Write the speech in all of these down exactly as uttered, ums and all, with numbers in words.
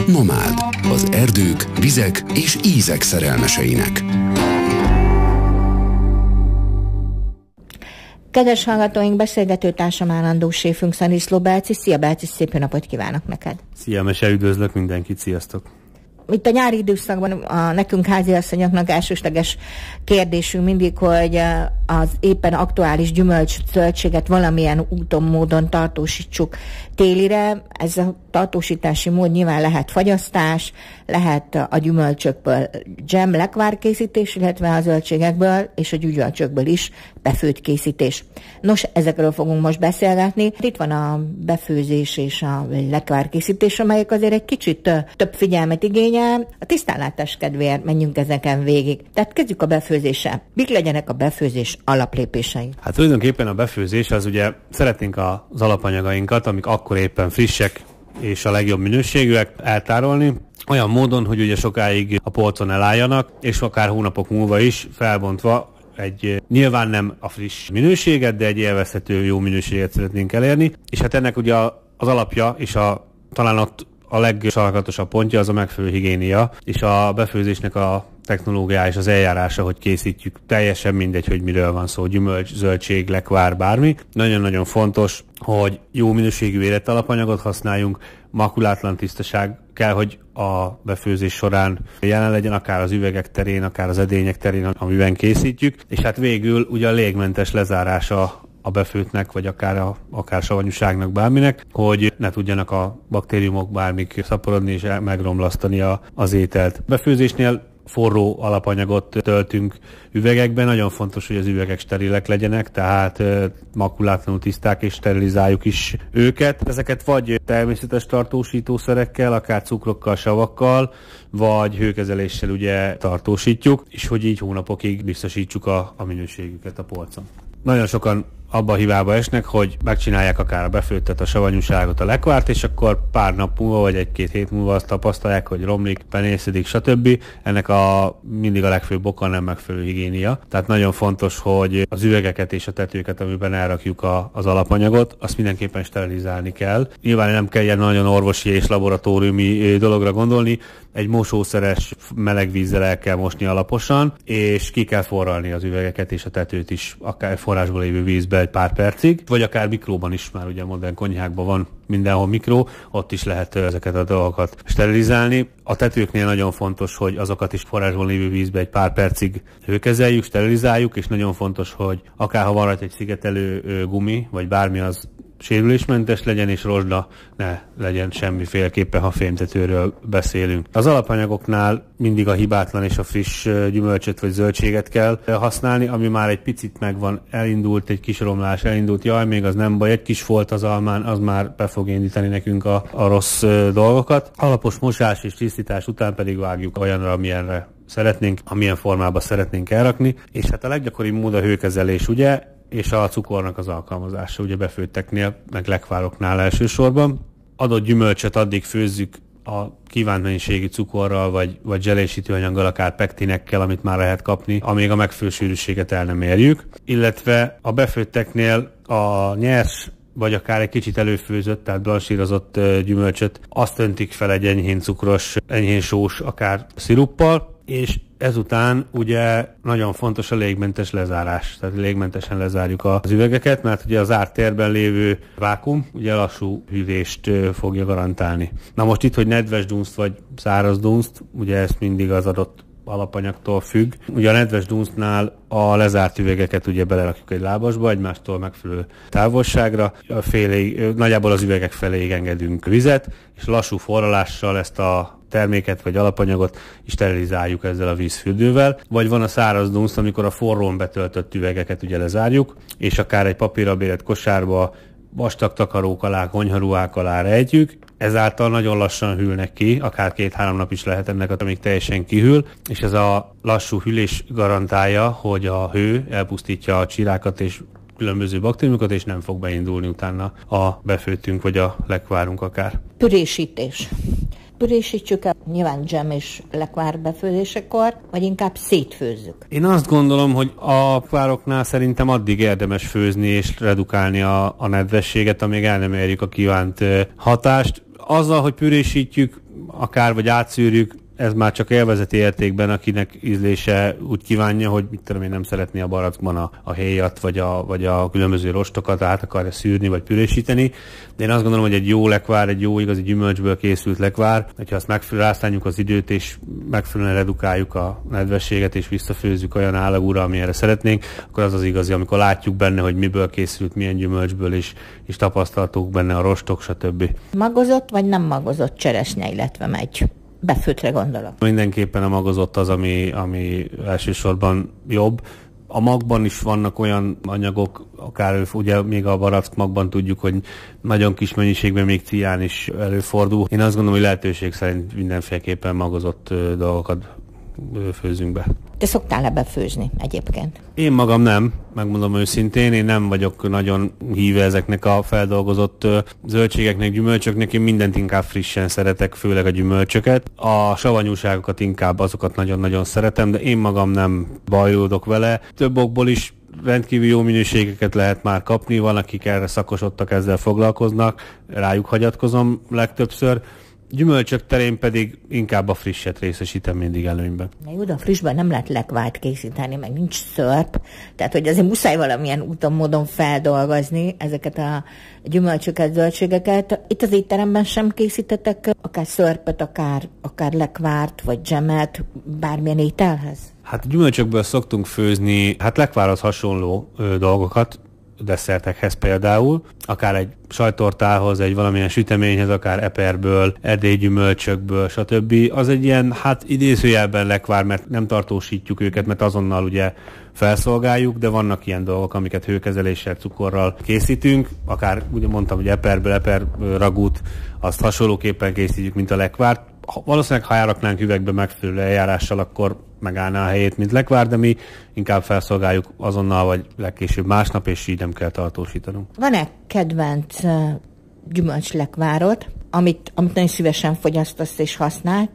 Nomád, az erdők, vizek és ízek szerelmeseinek. Kedves hallgatóink, beszélgetőtársam állandó séfünk Szaniszló Belci. Szia Belci, szép napot kívánok neked! Szia Mese, üdvözlök mindenkit, sziasztok! Itt a nyári időszakban a nekünk háziasszonyoknak elsősleges kérdésünk mindig, hogy az éppen aktuális gyümölcs, zöldséget valamilyen úton, módon tartósítsuk télire. Ez a tartósítási mód nyilván lehet fagyasztás, lehet a gyümölcsökből dzsem, lekvárkészítés, illetve a zöldségekből és a gyümölcsökből is befőtt készítés. Nos, ezekről fogunk most beszélgetni. Itt van a befőzés és a lekvárkészítés, amelyek azért egy kicsit több figyelmet igényel. A tisztánlátás kedvéért menjünk ezeken végig. Tehát kezdjük a befőzéssel. Mik legyenek a befőzés alaplépései? Hát tulajdonképpen a befőzés az ugye szeretnénk az alapanyagainkat, amik akkor éppen frissek és a legjobb minőségűek eltárolni, olyan módon, hogy ugye sokáig a polcon elálljanak, és akár hónapok múlva is felbontva egy nyilván nem a friss minőséget, de egy élvezhető jó minőséget szeretnénk elérni, és hát ennek ugye az alapja és a talán ott a legsarkatosabb pontja az a megfelelő higiénia, és a befőzésnek a technológiája és az eljárása, hogy készítjük, teljesen mindegy, hogy miről van szó, gyümölcs, zöldség, lekvár, bármi. Nagyon-nagyon fontos, hogy jó minőségű érett alapanyagot használjunk, makulátlan tisztaság kell, hogy a befőzés során jelen legyen, akár az üvegek terén, akár az edények terén, amiben készítjük, és hát végül ugye a légmentes lezárása a befőtnek, vagy akár, a, akár savanyúságnak, bárminek, hogy ne tudjanak a baktériumok bármik szaporodni és megromlasztani a, az ételt. Befőzésnél forró alapanyagot töltünk üvegekben, nagyon fontos, hogy az üvegek sterilek legyenek, tehát makulátlanul tiszták, és sterilizáljuk is őket. Ezeket vagy természetes tartósítószerekkel, akár cukrokkal, savakkal, vagy hőkezeléssel ugye tartósítjuk, és hogy így hónapokig biztosítsuk a, a minőségüket a polcon. Nagyon sokan abba a hibába esnek, hogy megcsinálják akár a befőttet, a savanyúságot, a lekvárt, és akkor pár nap múlva, vagy egy-két hét múlva azt tapasztalják, hogy romlik, penészedik, stb. Ennek a mindig a legfőbb oka nem megfelelő higiénia. Tehát nagyon fontos, hogy az üvegeket és a tetőket, amiben elrakjuk a, az alapanyagot, azt mindenképpen sterilizálni kell. Nyilván nem kell ilyen nagyon orvosi és laboratóriumi dologra gondolni, egy mosószeres meleg vízzel el kell mosni alaposan, és ki kell forralni az üvegeket és a tetőt is, akár forrásból lévő vízbe egy pár percig, vagy akár mikróban is, már ugye modern konyhákban van mindenhol mikró, ott is lehet ezeket a dolgokat sterilizálni. A tetőknél nagyon fontos, hogy azokat is forrásból lévő vízbe egy pár percig hőkezeljük, sterilizáljuk, és nagyon fontos, hogy akár ha van rajta egy szigetelő gumi, vagy bármi, az sérülésmentes legyen, és rozsda ne legyen semmiféleképpen, ha fémtetőről beszélünk. Az alapanyagoknál mindig a hibátlan és a friss gyümölcsöt vagy zöldséget kell használni, ami már egy picit megvan, elindult egy kis romlás, elindult, jaj, még az nem baj, egy kis folt az almán, az már be fog indítani nekünk a, a rossz dolgokat. Alapos mosás és tisztítás után pedig vágjuk olyanra, amilyenre szeretnénk, amilyen formába szeretnénk elrakni, és hát a leggyakoribb mód a hőkezelés, ugye, és a cukornak az alkalmazása, ugye befőtteknél, meg lekvároknál elsősorban. Adott gyümölcsöt addig főzzük a kívánt mennyiségű cukorral, vagy, vagy zselésítőanyaggal, akár pektinekkel, amit már lehet kapni, amíg a megfelelő sűrűséget el nem érjük. Illetve a befőtteknél a nyers, vagy akár egy kicsit előfőzött, tehát blansírozott gyümölcsöt, azt öntik fel egy enyhén cukros, enyhén sós, akár sziruppal, és ezután ugye nagyon fontos a légmentes lezárás, tehát légmentesen lezárjuk az üvegeket, mert ugye az zárt térben lévő vákum ugye lassú hűvést fogja garantálni. Na most itt, hogy nedves dunst vagy száraz dunst, ugye ez mindig az adott alapanyagtól függ. Ugye a nedves dunstnál a lezárt üvegeket ugye belerakjuk egy lábasba, egymástól megfelelő távolságra, félig, nagyjából az üvegek feléig engedünk vizet, és lassú forralással ezt a terméket vagy alapanyagot is sterilizáljuk ezzel a vízfürdővel, vagy van a száraz dunsz, amikor a forrón betöltött üvegeket ugye lezárjuk, és akár egy papírra bérelt kosárba, vastag takarók alá, konyharuhák alá rejtjük, ezáltal nagyon lassan hűlnek ki, akár két-három nap is lehet ennek, amíg teljesen kihűl, és ez a lassú hűlés garantálja, hogy a hő elpusztítja a csirákat és különböző baktériumokat, és nem fog beindulni utána a befőttünk vagy a lekvárunk akár. Pürésítés. Pürésítsük el nyilván dzsem és lekvár befőzésekor, vagy inkább szétfőzzük? Én azt gondolom, hogy a lekvároknál szerintem addig érdemes főzni és redukálni a, a nedvességet, amíg el nem érjük a kívánt hatást. azzal, hogy pürésítjük, akár vagy átszűrjük, ez már csak élvezeti értékben, akinek ízlése úgy kívánja, hogy mit tudom én, nem szeretné a barackban a, a héjat, vagy a, vagy a különböző rostokat át akarja szűrni, vagy pürésíteni. De én azt gondolom, hogy egy jó lekvár, egy jó igazi gyümölcsből készült lekvár, hogyha azt megfelelően rászálljuk az időt, és megfelelően redukáljuk a nedvességet, és visszafőzzük olyan állagúra, amilyenre szeretnénk, akkor az az igazi, amikor látjuk benne, hogy miből készült, milyen gyümölcsből, és, és tapasztaltuk benne a rostok, stb. Magozott vagy nem magozott cseresznye, illetve megy? Befőtre gondolok. Mindenképpen a magozott az, ami, ami elsősorban jobb. A magban is vannak olyan anyagok, akár ugye még a barack magban tudjuk, hogy nagyon kis mennyiségben még cián is előfordul. Én azt gondolom, hogy lehetőség szerint mindenféleképpen magozott dolgokat főzünk be. Te szoktál-e befőzni egyébként? Én magam nem, megmondom őszintén, én nem vagyok nagyon híve ezeknek a feldolgozott zöldségeknek, gyümölcsöknek, én mindent inkább frissen szeretek, főleg a gyümölcsöket. A savanyúságokat inkább azokat nagyon-nagyon szeretem, de én magam nem bajlódok vele. Több okból is rendkívül jó minőségeket lehet már kapni, van, akik erre szakosodtak, ezzel foglalkoznak, rájuk hagyatkozom legtöbbször. Gyümölcsök terén pedig inkább a frisset részesítem mindig előnyben. Na jó, de a frissben nem lehet lekvárt készíteni, meg nincs szörp, tehát hogy azért muszáj valamilyen úton, módon feldolgozni ezeket a gyümölcsöket, zöldségeket. Itt az étteremben sem készítetek akár szörpöt, akár, akár lekvárt, vagy dzsemet, bármilyen ételhez? Hát gyümölcsökből szoktunk főzni, hát lekvárhoz hasonló ö, dolgokat, desszertekhez például, akár egy sajttortához, egy valamilyen süteményhez, akár eperből, erdélyi gyümölcsökből, stb. Az egy ilyen, hát idézőjelben lekvár, mert nem tartósítjuk őket, mert azonnal ugye felszolgáljuk, de vannak ilyen dolgok, amiket hőkezeléssel, cukorral készítünk, akár ugye mondtam, hogy eperből, eper ragút, azt hasonlóképpen készítjük, mint a lekvárt. Valószínűleg, ha elraknánk üvegbe megfelelő eljárással, akkor megállná a helyét, mint lekvár, de mi inkább felszolgáljuk azonnal, vagy legkésőbb másnap, és így nem kell tartósítanunk. Van-e kedvenc uh, gyümölcslekvárod, amit, amit nagyon szívesen fogyasztasz és használt,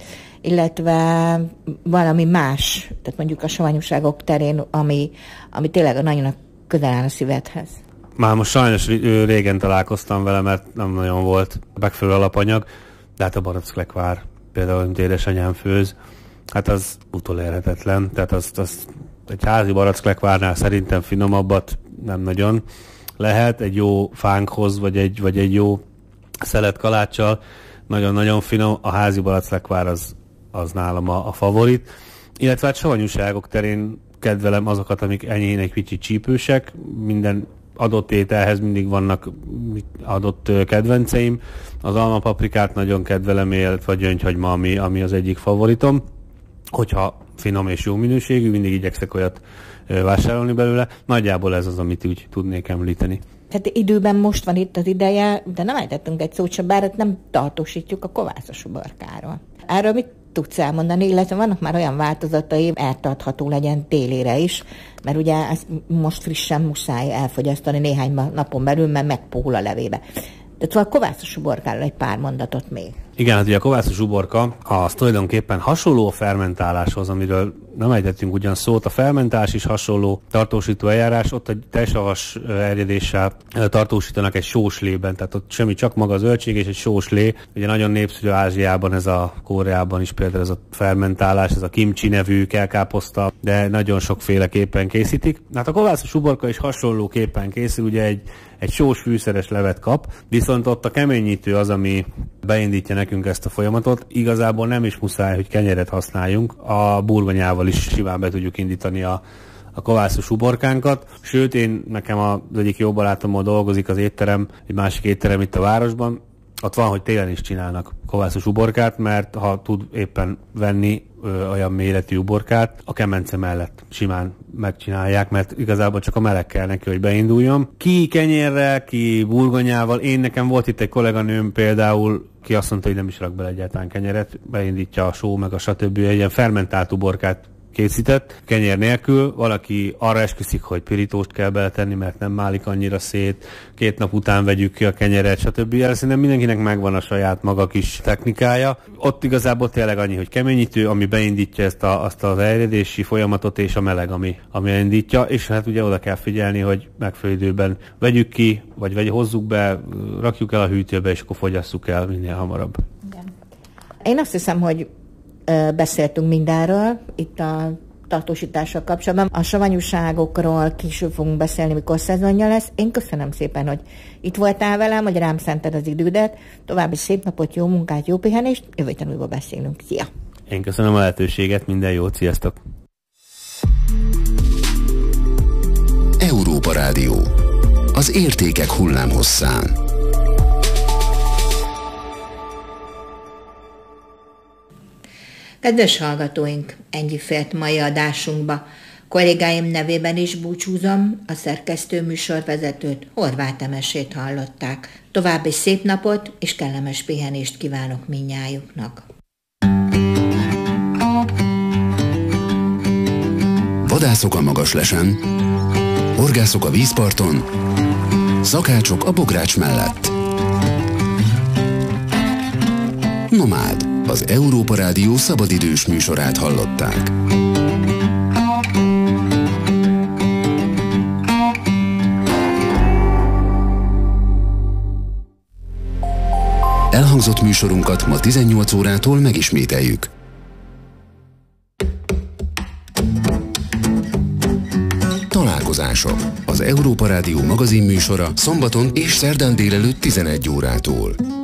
illetve valami más, tehát mondjuk a savanyúságok terén, ami, ami tényleg nagyon közel áll a szívedhez? Már most sajnos régen találkoztam vele, mert nem nagyon volt megfelelő alapanyag, de hát a baracklekvár, például, mint édesanyám főz, hát az utolérhetetlen, tehát az, az egy házi baracklekvárnál szerintem finomabbat nem nagyon lehet, egy jó fánkhoz, vagy egy, vagy egy jó szelet kaláccsal, nagyon-nagyon finom, a házi baracklekvár az, az nálam a, a favorit, illetve hát savanyúságok terén kedvelem azokat, amik enyhén egy kicsit csípősek, minden adott ételhez mindig vannak adott kedvenceim, az almapaprikát nagyon kedvelem, illetve a gyöngyhagyma, ami, ami az egyik favoritom. Hogyha finom és jó minőségű, mindig igyekszek olyat vásárolni belőle. Nagyjából ez az, amit úgy tudnék említeni. Tehát időben most van itt az ideje, de nem ejtettünk egy szót sem, bár nem tartósítjuk a kovászos uborkáról. Erről mit tudsz elmondani, illetve vannak már olyan változatai, eltartható legyen télére is, mert ugye ezt most frissen muszáj elfogyasztani néhány napon belül, mert megpuhul a levébe. De szóval a kovászos uborkáról egy pár mondatot még. Igen, hát ugye a kovászos uborka az tulajdonképpen hasonló a fermentáláshoz, amiről nem ejtettünk ugyan szót. A fermentálás is hasonló tartósító eljárás, ott egy tejsavas erjedéssel tartósítanak egy sóslében, tehát ott semmi, csak maga a zöldség és egy sóslé. Ugye nagyon népszerű Ázsiában, ez a Koreában is például ez a fermentálás, ez a kimchi nevű kelkáposzta, de nagyon sokféleképpen készítik. Hát a kovászos uborka is hasonlóképpen készül, ugye egy egy sós fűszeres levet kap, viszont ott a keményítő az, ami beindítja nekünk ezt a folyamatot. Igazából nem is muszáj, hogy kenyeret használjunk, a burgonyával is simán be tudjuk indítani a, a kovászos uborkánkat. Sőt, én nekem az egyik jó barátommal dolgozik az étterem, egy másik étterem itt a városban, ott van, hogy télen is csinálnak kovászos uborkát, mert ha tud éppen venni ö, olyan méretű uborkát, a kemence mellett simán megcsinálják, mert igazából csak a meleg kell neki, hogy beinduljon. Ki kenyérrel, ki burgonyával. Én nekem volt itt egy kolléganőm például, ki azt mondta, hogy nem is rak bele egyáltalán kenyeret, beindítja a só, meg a stb. Egy ilyen fermentált uborkát készített, kenyér nélkül. Valaki arra esküszik, hogy pirítóst kell beletenni, mert nem málik annyira szét, két nap után vegyük ki a kenyeret, stb. Szerintem mindenkinek megvan a saját maga kis technikája. Ott igazából tényleg annyi, hogy keményítő, ami beindítja ezt a, azt az erjedési folyamatot, és a meleg, ami, ami elindítja, és hát ugye oda kell figyelni, hogy megfelelő időben vegyük ki, vagy, vagy hozzuk be, rakjuk el a hűtőbe, és akkor fogyasszuk el minél hamarabb. Igen. Én azt hiszem, hogy ö, beszéltünk mindenről itt a tartósítással kapcsolatban. A savanyúságokról később fogunk beszélni, mikor szezonja lesz. Én köszönöm szépen, hogy itt voltál velem, hogy rám szented az idődet. További szép napot, jó munkát, jó pihenést. Jövő héten újra beszélünk. Szia! Én köszönöm a lehetőséget, minden jót, sziasztok! Európa Rádió. Az értékek hullámhosszán. Kedves hallgatóink, ennyi fért mai adásunkba. Kollégáim nevében is búcsúzom, a szerkesztő műsorvezetőt, Horváth Emesét hallották. További szép napot és kellemes pihenést kívánok mindnyájuknak. Vadászok a Magaslesen, horgászok a vízparton, szakácsok a bogrács mellett. Nomád, az Európa Rádió szabadidős műsorát hallották. Elhangzott műsorunkat ma tizennyolc órától megismételjük. Találkozások. Az Európa Rádió magazin műsora szombaton és szerdán délelőtt tizenegy órától.